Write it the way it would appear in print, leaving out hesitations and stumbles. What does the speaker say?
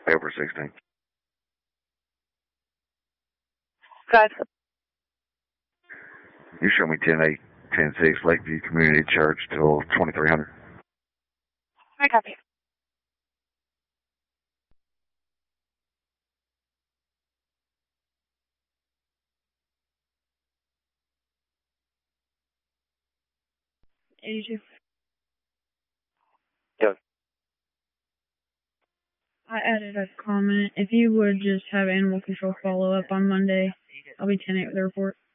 Over 16. Got You show me 10-8, 10-6, Lakeview Community Church till 2300. I copy. Asia. Yeah. I added a comment. If you would just have animal control follow up on Monday, I'll be 10-8 with the report.